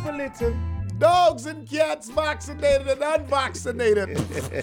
little. Dogs and cats, vaccinated and unvaccinated.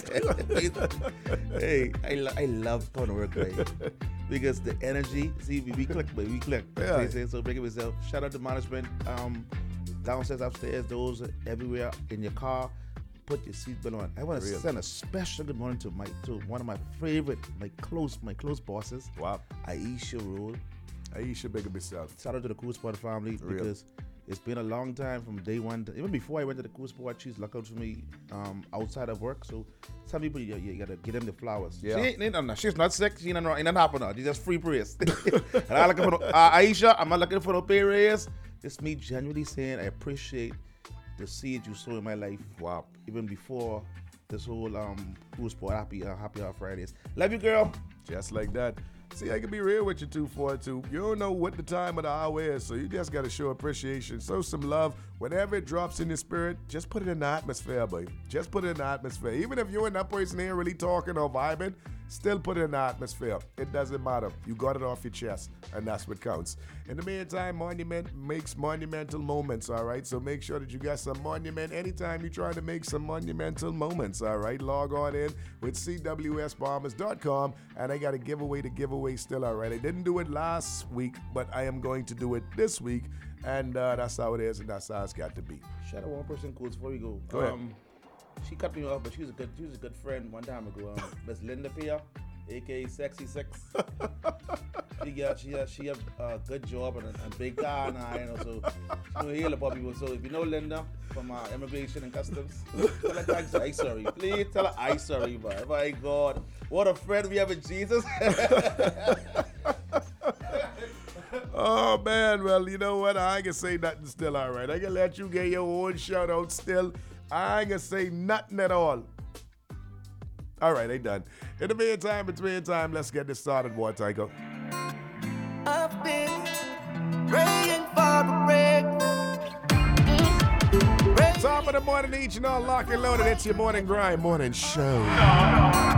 Hey, I love going to work, right? Because the energy, see, we click, baby, we click. Yeah. So big of yourself. Shout out to management. Downstairs, upstairs, those everywhere in your car. Put your seatbelt on. I want to send a special good morning to one of my favorite, my close bosses. Wow. Aisha Rule. Aisha, big of yourself. Shout out to the Cool Sport family because it's been a long time from day one. Even before I went to the Cool Sport, she's looked out for me outside of work. So some people, you gotta give them the flowers. Yeah. She's not sick. She ain't nothing happening. She's just free praise. And I'm looking for Aisha. I'm not looking for no pay raise. It's me genuinely saying I appreciate the seed you sow in my life. Wow. Even before this whole Cool Sport happy Hour Fridays. Love you, girl. Just like that. See, I can be real with you, 242. You don't know what the time of the hour is, so you just got to show appreciation, show some love. Whenever it drops in your spirit, just put it in the atmosphere, baby. Just put it in the atmosphere. Even if you and that person ain't really talking or vibing, still put it in the atmosphere. It doesn't matter. You got it off your chest, and that's what counts. In the meantime, Monument makes monumental moments, all right? So make sure that you got some monument anytime you're trying to make some monumental moments, all right? Log on in with cwsbombers.com, and I got a giveaway to give away still, all right? I didn't do it last week, but I am going to do it this week, and that's how it is, and that's how it's got to be. Shout out one person, Cool, before we go. Go ahead. She cut me off, but she was a good friend one time ago. Miss Linda Pia, aka Sexy Six. She have a good job and a big car now, so she know heal about people. So if you know Linda from Immigration and Customs, tell her thanks. I sorry. Please tell her I sorry, man. My God, what a friend we have in Jesus. Oh, man. Well, you know what? I ain't gonna say nothing still, all right? I can let you get your own shout out still. I ain't gonna say nothing at all. All right, they done. In the meantime, between time, let's get this started, boy, Tycho. I've been praying for a break. Top of the morning, each and all lock and loaded. It's your morning grind, morning show.